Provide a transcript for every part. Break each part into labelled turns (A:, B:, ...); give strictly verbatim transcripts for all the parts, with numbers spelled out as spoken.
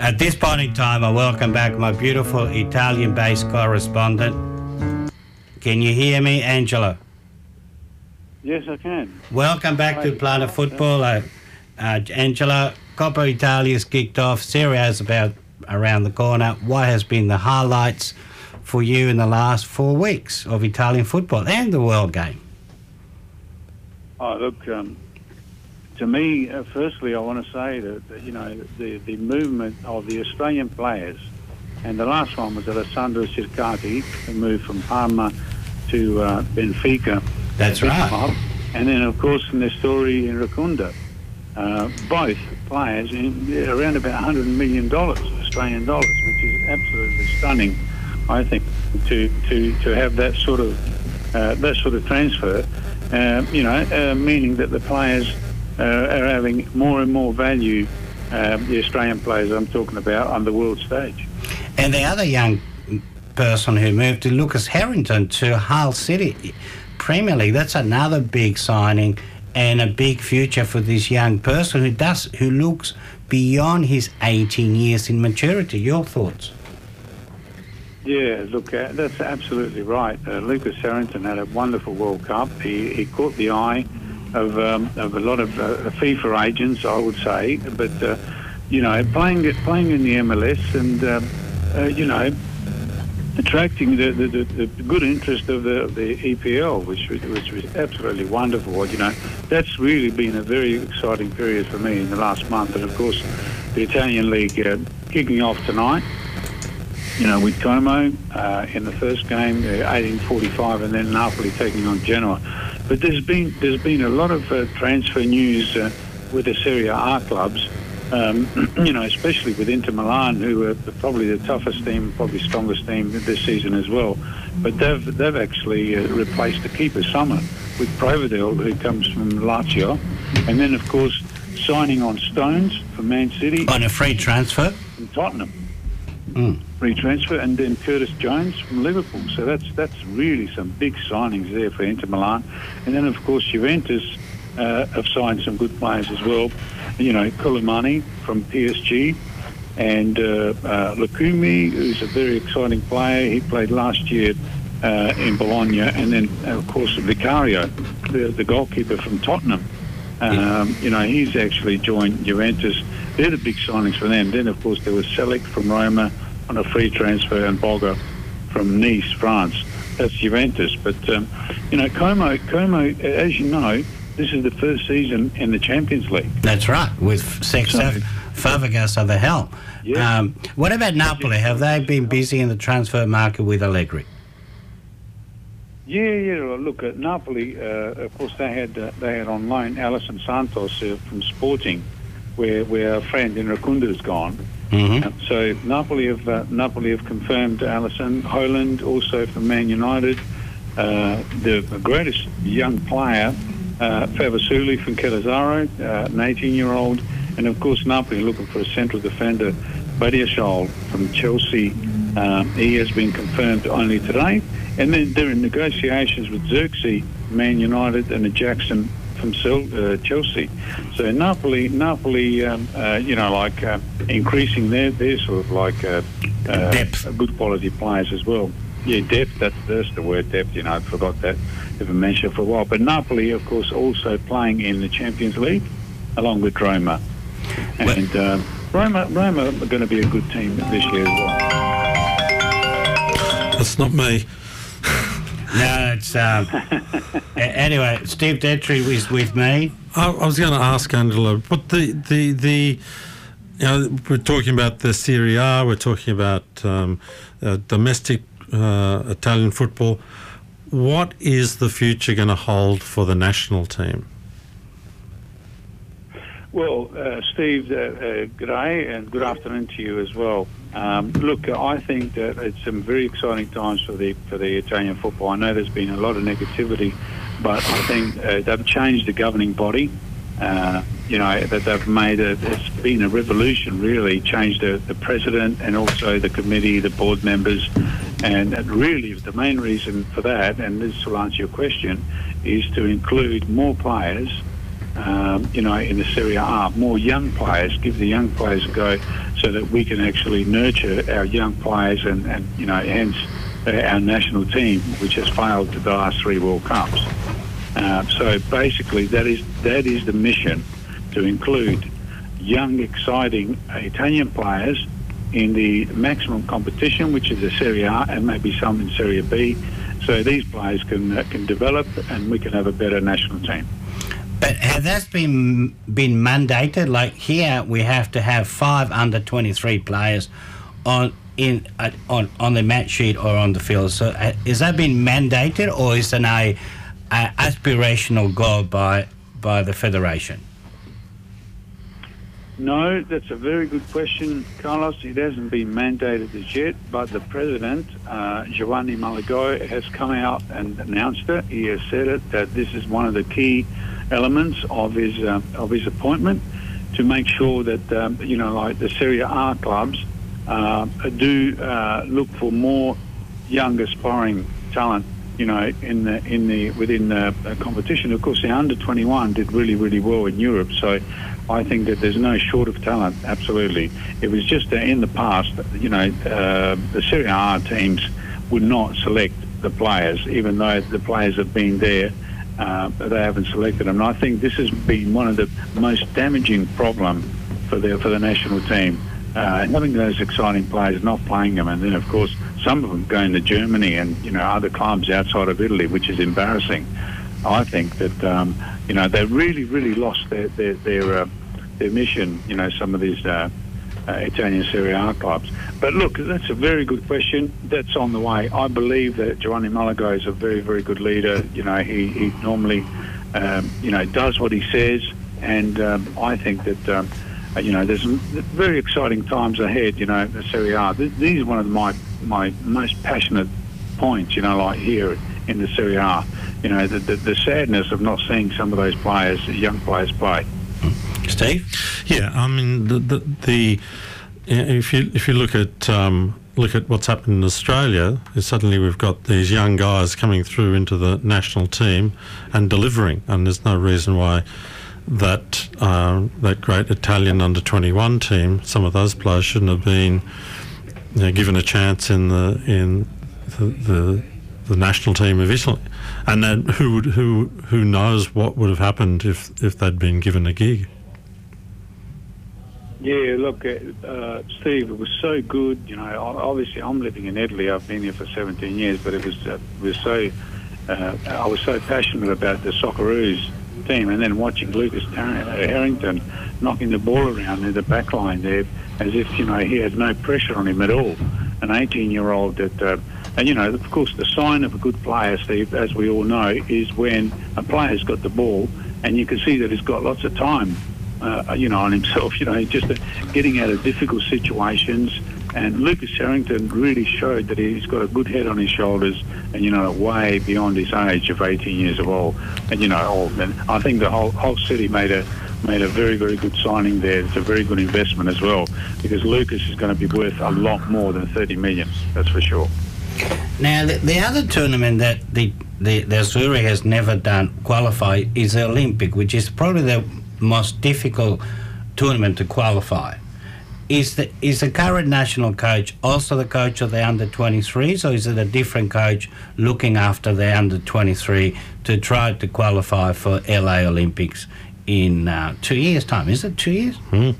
A: At this point in time, I welcome back my beautiful Italian-based correspondent. Can you hear me, Angelo?
B: Yes, I can.
A: Welcome back to Planet Football. Uh, uh, Angelo, Coppa Italia's kicked off. Serie A is about around the corner. What has been the highlights for you in the last four weeks of Italian football and the World Game?
B: Oh, look, um, to me, uh, firstly, I want to say that, that, you know, the, the movement of the Australian players, and the last one was Alessandro Circati, who moved from Parma to uh, Benfica.
A: That's right.
B: Club. And then, of course, in the story in Racunda, uh, both players in around about one hundred million dollars, Australian dollars, which is absolutely stunning, I think, to, to, to have that sort of uh, that sort of transfer. Uh, you know, uh, meaning that the players uh, are having more and more value. Uh, the Australian players I'm talking about on the world stage.
A: And the other young person who moved to Lucas Harrington to Hull City Premier League, that's another big signing and a big future for this young person who does who looks beyond his eighteen years in maturity. Your thoughts?
B: Yeah, look, uh, that's absolutely right. Uh, Lucas Harrington had a wonderful World Cup. He, he caught the eye of um, of a lot of uh, FIFA agents, I would say. But uh, you know, playing playing in the M L S and uh, uh, you know, attracting the, the, the, the good interest of the, of the E P L, which was, which was absolutely wonderful. You know, that's really been a very exciting period for me in the last month. And of course, the Italian League uh, kicking off tonight. You know, with Como uh, in the first game, uh, eighteen forty-five, and then Napoli taking on Genoa. But there's been there's been a lot of uh, transfer news uh, with the Serie A clubs. Um, you know, especially with Inter Milan, who are probably the toughest team, probably strongest team this season as well. But they've they've actually uh, replaced the keeper Summer with Provedel, who comes from Lazio, and then of course signing on Stones from Man City
A: on a free transfer
B: from Tottenham.
A: Mm.
B: Free transfer, and then Curtis Jones from Liverpool. So that's that's really some big signings there for Inter Milan. And then, of course, Juventus uh, have signed some good players as well. You know, Koulibaly from P S G and uh, uh, Lukumi, who's a very exciting player. He played last year uh, in Bologna. And then, uh, of course, Vicario, the, the goalkeeper from Tottenham. Um, you know, he's actually joined Juventus. They're the big signings for them. Then, of course, there was Selic from Roma on a free transfer and Boga from Nice, France. That's Juventus. But, um, you know, Como, Como, as you know, this is the first season in the Champions League.
A: That's right, with Sex
B: So-
A: Fabregas at the helm.
B: Yeah.
A: Um, what about Napoli? Have they been busy in the transfer market with Allegri?
B: Yeah, yeah. Well, look, at Napoli, uh, of course, they had uh, they had on loan Alison Santos uh, from Sporting, where where our friend in Racunda has gone.
A: Mm-hmm.
B: Uh, so Napoli have uh, Napoli have confirmed Alison. Holland also from Man United. Uh, the greatest young player, uh, Favasuli from Catanzaro, uh, an eighteen-year-old, and of course Napoli looking for a central defender, Badiashile from Chelsea. Um, he has been confirmed only today. And then they're in negotiations with Xerxes, Man United, and a Jackson from uh, Chelsea. So Napoli, Napoli, um, uh, you know, like uh, increasing their, their sort of like uh, uh,
A: depth,
B: good quality players as well. Yeah, depth. That's that's the word, depth. You know, I forgot that. Haven't mentioned for a while. But Napoli, of course, also playing in the Champions League, along with Roma. And uh, Roma, Roma are going to be a good team this year as well.
C: That's not me.
A: No, it's um, anyway. Steve Detry is with me.
C: I, I was going to ask Angela, but the the the you know, we're talking about the Serie A, we're talking about um, uh, domestic uh, Italian football. What is the future going to hold for the national team?
B: Well, uh, Steve, uh, uh, good day and good afternoon to you as well. Um, look, I think that it's some very exciting times for the for the Italian football. I know there's been a lot of negativity, but I think uh, they've changed the governing body. Uh, you know, that they've made it, it's been a revolution, really, changed the, the president and also the committee, the board members. And that really, the main reason for that, and this will answer your question, is to include more players Um, you know, in the Serie A, more young players, give the young players a go. so that we can actually nurture our young players and, and you know, hence uh, our national team, which has failed to the last three World Cups. Uh, so basically, that is that is the mission, to include young, exciting Italian players in the maximum competition, which is the Serie A, and maybe some in Serie B, so these players can uh, can develop and we can have a better national team.
A: But has that been been mandated? Like here, we have to have five under twenty-three players on in uh, on on the match sheet or on the field. So uh, is that been mandated, or is it a, a aspirational goal by by the federation?
B: No, that's a very good question, Carlos. It hasn't been mandated as yet, but the president, uh, Giovanni Malagoi, has come out and announced it. He has said it, that this is one of the key elements of his uh, of his appointment, to make sure that um, you know, like the Serie A clubs uh, do uh, look for more young aspiring talent, you know, in the in the within the competition. Of course, the under twenty-one did really really well in Europe, so I think that there's no short of talent. Absolutely, it was just uh, in the past, you know, uh, the Serie A teams would not select the players, even though the players have been there. Uh, they haven't selected them. And I think this has been one of the most damaging problem for the for the national team. Uh, having those exciting players, not playing them, and then of course some of them going to Germany and, you know, other clubs outside of Italy, which is embarrassing. I think that um, you know, they really really lost their their their, uh, their mission. You know, some of these uh, uh, Italian Serie A clubs. But look, that's a very good question. That's on the way. I believe that Giovanni Malagoi is a very very good leader. You know, he he normally um, you know, does what he says, and um, I think that. Um, Uh, you know, there's very exciting times ahead, you know, the Serie A. These are one of my, my most passionate points, you know, like here in the Serie A. You know, the, the, the sadness of not seeing some of those players, young players, play.
A: Steve?
C: Yeah, I mean, the, the, the if you if you look at um, look at what's happened in Australia, suddenly we've got these young guys coming through into the national team and delivering, and there's no reason why that uh, that great Italian under twenty-one team, some of those players shouldn't have been, you know, given a chance in the in the, the the national team of Italy, and then who would who who knows what would have happened if if they'd been given a gig.
B: Yeah, look, uh, Steve, it was so good. You know, obviously I'm living in Italy. I've been here for seventeen years, but it was uh, it was so uh, I was so passionate about the Socceroos team, and then watching Lucas Harrington knocking the ball around in the back line there as if, you know, he had no pressure on him at all. An eighteen-year-old that, uh, and, you know, of course, the sign of a good player, Steve, as we all know, is when a player's got the ball and you can see that he's got lots of time, uh, you know, on himself, you know, just uh, getting out of difficult situations. And Lucas Harrington really showed that he's got a good head on his shoulders, and, you know, way beyond his age of eighteen years of old. And, you know, old. And I think the whole whole city made a made a very very good signing there. It's a very good investment as well, because Lucas is going to be worth a lot more than thirty million. That's for sure.
A: Now, the, the other tournament that the the, the Azzurri has never done qualify is the Olympic, which is probably the most difficult tournament to qualify. Is the is the current national coach also the coach of the under twenty-threes, or is it a different coach looking after the under twenty-three to try to qualify for L A Olympics in uh, two years' time? Is it two years?
C: Mm.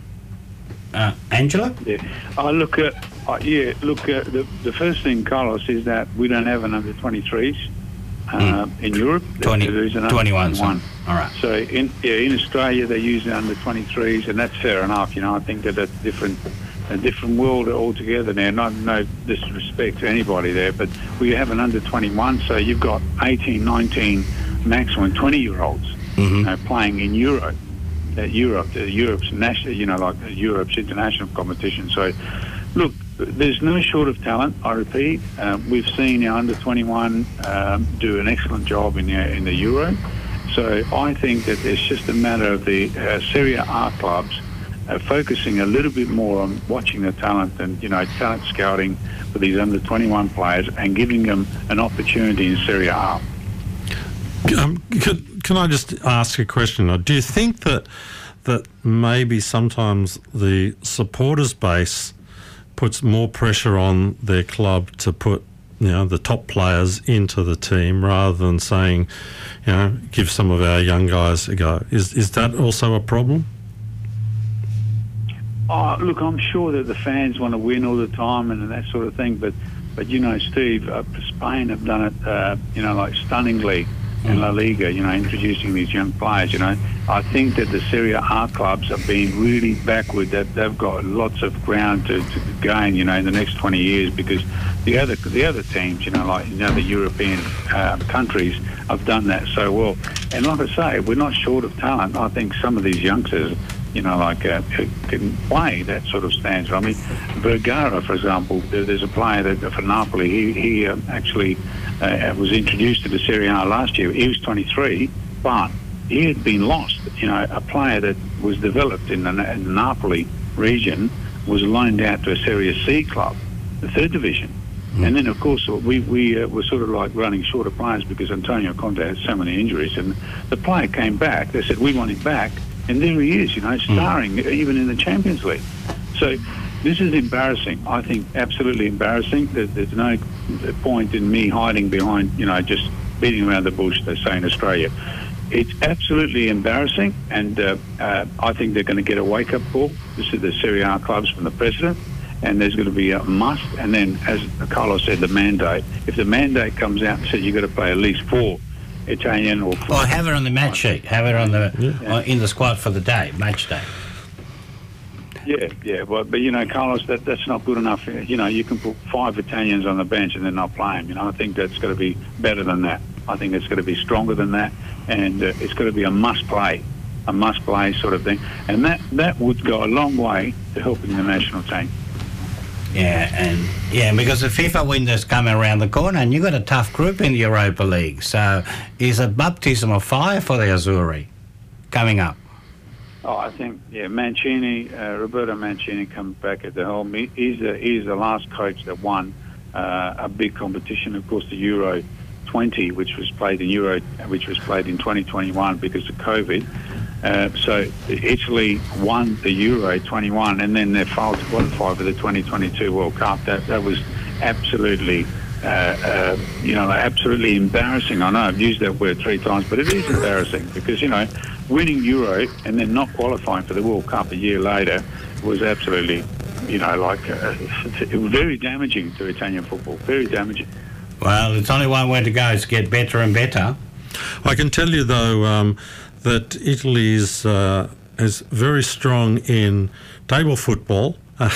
A: Uh, Angela?
B: Yeah, I look at uh, yeah. Look, uh, the the first thing, Carlos, is that we don't have an under twenty-threes uh, mm. in Europe.
A: twenty,
B: an
A: twenty-one. So. All right.
B: So in yeah, in Australia they use the under twenty-threes, and that's fair enough. You know, I think that that's different, a different world altogether now. Not no disrespect to anybody there, but we have an under twenty-one, so you've got eighteen, nineteen, maximum twenty-year-olds mm-hmm. uh, playing in Euro, uh, Europe, uh, Europe's national, you know, like uh, Europe's international competition. So, look, there's no short of talent. I repeat, uh, we've seen our under twenty-one um, do an excellent job in the in the Euro. So I think that it's just a matter of the uh, Serie A clubs uh, focusing a little bit more on watching the talent and, you know, talent scouting for these under twenty-one players and giving them an opportunity in Serie A.
C: Um, can, can I just ask a question? Do you think that that maybe sometimes the supporters base puts more pressure on their club to put, you know, the top players into the team rather than saying, you know, give some of our young guys a go. Is is that also a problem?
B: Oh, look, I'm sure that the fans want to win all the time and that sort of thing, but, but you know, Steve, uh, Spain have done it, uh, you know, like stunningly in La Liga, you know, introducing these young players, you know. I think that the Serie A clubs have been really backward. They've, they've got lots of ground to, to gain, you know, in the next twenty years because the other the other teams, you know, like in other European uh, countries have done that so well. And like I say, we're not short of talent. I think some of these youngsters, you know, like uh, can play that sort of standard. I mean, Vergara, for example, there, there's a player that for Napoli. He, he uh, actually uh, was introduced to the Serie A last year. He was twenty-three, but he had been lost. You know, a player that was developed in the, in the Napoli region was loaned out to a Serie C club, the third division. Mm. And then, of course, we, we uh, were sort of like running short of players because Antonio Conte had so many injuries. And the player came back. They said, we want him back. And there he is, you know, starring mm. even in the Champions League. So this is embarrassing. I think absolutely embarrassing. There, there's no point in me hiding behind, you know, just beating around the bush, they say in Australia. It's absolutely embarrassing, and uh, uh, I think they're going to get a wake-up call. This is the Serie A clubs from the president, and there's going to be a must. And then, as Carlos said, the mandate. If the mandate comes out and says you've got to play at least four Italian or four...
A: Or have it on the match sheet. Have it on the yeah. uh, in the squad for the day, match day.
B: Yeah, yeah, well, but, you know, Carlos, that that's not good enough. You know, you can put five Italians on the bench and then not play them. You know, I think that's got to be better than that. I think it's going to be stronger than that, and uh, it's going to be a must-play, a must-play sort of thing. And that, that would go a long way to helping the national team.
A: Yeah, and yeah, because the FIFA window's coming around the corner, and you've got a tough group in the Europa League. So, is a baptism of fire for the Azzurri coming up?
B: Oh, I think, yeah, Mancini, uh, Roberto Mancini comes back at the helm. He, he's, the, he's the last coach that won uh, a big competition, of course, the Euro twenty, which was played in Euro, which was played in twenty twenty-one because of COVID. Uh, so Italy won the Euro twenty-one, and then they failed to qualify for the twenty twenty-two World Cup. That that was absolutely, uh, uh, you know, absolutely embarrassing. I know I've used that word three times, but it is embarrassing because, you know, winning Euro and then not qualifying for the World Cup a year later was absolutely, you know, like uh, very damaging to Italian football. Very damaging.
A: Well, it's only one way to go, is get better and better.
C: I can tell you, though, um, that Italy is, uh, is very strong in table football.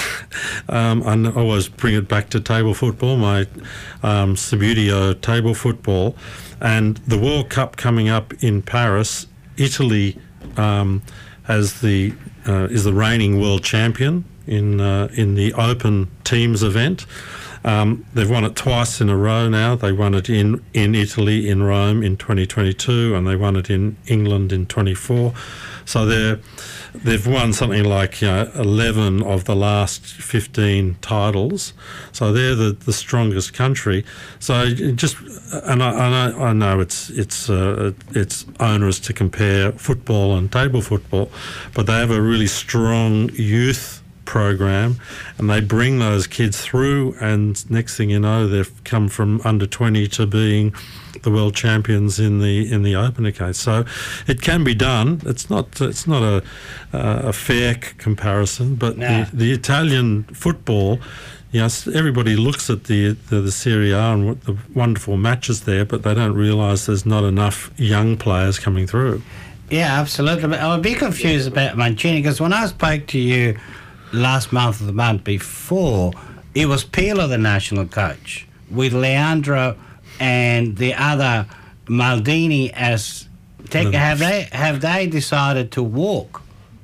C: um, I always bring it back to table football, my um, Subbuteo table football. And the World Cup coming up in Paris, Italy um, has the uh, is the reigning world champion in uh, in the open teams event. Um, they've won it twice in a row now. They won it in, in Italy, in Rome in twenty twenty-two, and they won it in England in twenty-four. So they're, they've won something like, you know, eleven of the last fifteen titles. So they're the, the strongest country. So just, and I, I know, I know it's it's uh, it's onerous to compare football and table football, but they have a really strong youth program, and they bring those kids through, and next thing you know, they've come from under twenty to being the world champions in the in the opener case. So it can be done. It's not it's not a uh, a fair c- comparison, but
A: nah.
C: the, the Italian football, you know, everybody looks at the, the the Serie A and what the wonderful matches there, but they don't realise there's not enough young players coming through.
A: Yeah, absolutely. But I'm a bit confused about Mancini, because when I spoke to you last month or the month before, it was Pirlo, the national coach, with Leandro and the other Maldini as tech. No. Have they have they decided to walk?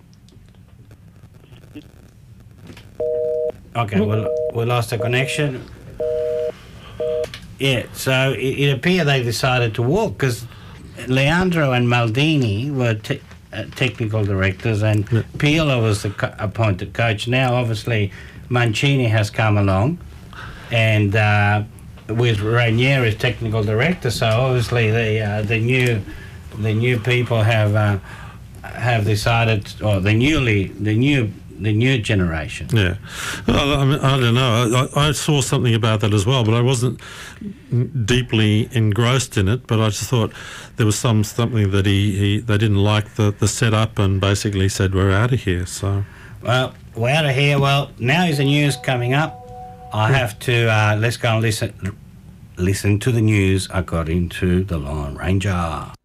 A: Okay, well, we lost the connection. Yeah, so it, it appeared they decided to walk because Leandro and Maldini were te- uh, technical directors, and yeah. Pirlo was the co- appointed coach. Now, obviously, Mancini has come along, and uh, with Ranieri as technical director. So obviously, the uh, the new the new people have uh, have decided, or the newly, the new, the new generation.
C: Yeah, well, I, mean, I don't know. I, I saw something about that as well, but I wasn't deeply engrossed in it. But I just thought there was some something that he, he they didn't like the the setup, and basically said we're out of here. So,
A: well, we're out of here. Well, now is the news coming up. I have to uh, let's go and listen listen to the news according to the Lone Ranger.